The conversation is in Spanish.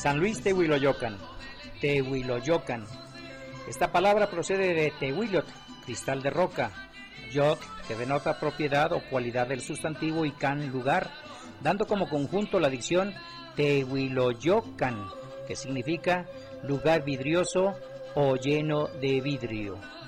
San Luis Tehuiloyocan. Tehuiloyocan. Esta palabra procede de tehuilot, cristal de roca, yot, que denota propiedad o cualidad del sustantivo, y can, lugar, dando como conjunto la dicción Tehuiloyocan, que significa lugar vidrioso o lleno de vidrio.